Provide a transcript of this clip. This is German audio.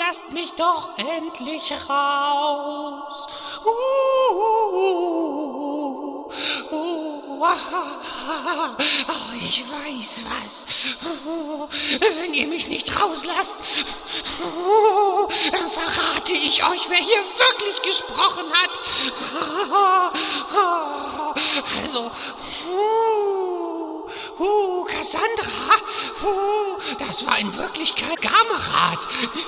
lasst mich doch endlich raus. Ich weiß was. Wenn ihr mich nicht rauslasst, dann verrate ich euch, wer hier wirklich gesprochen hat. Also, Cassandra, das war in Wirklichkeit Gamerat.